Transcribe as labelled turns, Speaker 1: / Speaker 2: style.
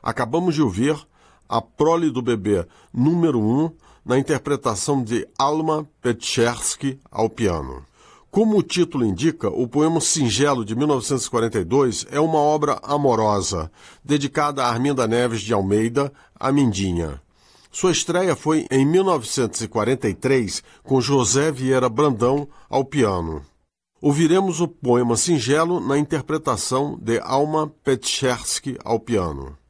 Speaker 1: Acabamos de ouvir a prole do bebê número 1 na interpretação de Alma Petchersky ao piano. Como o título indica, o poema singelo de 1942 é uma obra amorosa, dedicada a Arminda Neves de Almeida, a Mindinha. Sua estreia foi em 1943, com José Vieira Brandão ao piano. Ouviremos o poema singelo na interpretação de Alma Petchersky ao piano.